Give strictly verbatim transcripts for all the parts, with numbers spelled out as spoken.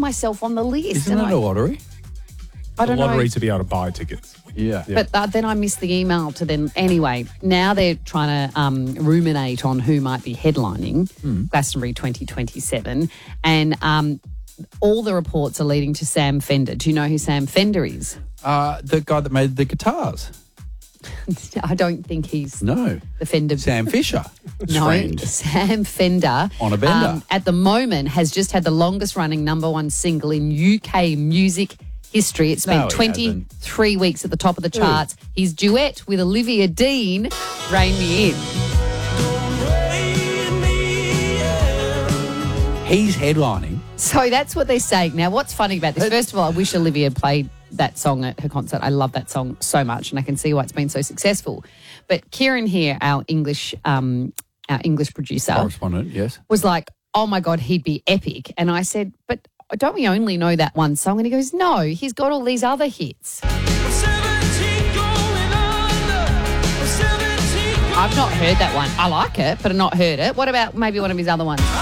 myself on the list. Isn't and that I, a lottery? I don't a lottery know. to be able to buy tickets. Yeah. Yeah. But uh, then I missed the email to them. Anyway, now they're trying to um, ruminate on who might be headlining Mm. Glastonbury twenty twenty-seven. And um, all the reports are leading to Sam Fender. Do you know who Sam Fender is? Uh, the guy that made the guitars. I don't think he's No. the Fender. Sam Fisher. No, Friend. Sam Fender. On a bender. um, at the moment has just had the longest running number one single in U K music history. It's No, spent he twenty-three weeks at the top of the charts. His duet with Olivia Dean, Rein Me In. He's headlining. So that's what they're saying. Now, what's funny about this? First of all, I wish Olivia played that song at her concert. I love that song so much, and I can see why it's been so successful. But Kieran here, our English, um, our English producer, Correspondent, yes. was like, "Oh my God, he'd be epic." And I said, "But don't we only know that one song?" And he goes, "No, he's got all these other hits." I've not heard that one. I like it, but I've not heard it. What about maybe one of his other ones?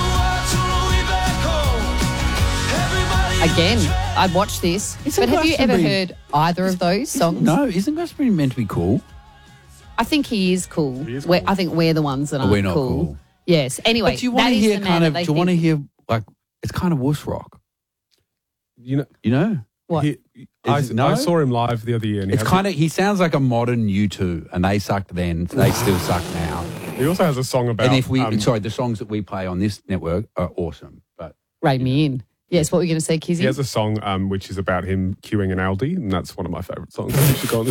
Again, I'd watch this. Isn't but have you ever Glastonbury- heard either of those songs? No, isn't Glastonbury meant to be cool? I think he is cool. He is We're- cool. I think we're the ones that Oh, aren't we're not cool. Yes. Anyway, But do you want that to is hear the man kind that of, they do you want to think- hear, like, it's kind of wuss rock, You know, you know? What? he, I, Is it no? I saw him live the other year, and he, It's has kind of, he sounds like a modern U two, and they sucked then, they still suck now. a, he also has a song about. And if we, um, sorry, the songs that we play on this network are awesome, but Rein Me In. Yes, what were you going to say, Kizzy? he has a song um, which is about him queuing an Aldi, and that's one of my favourite songs. You should go on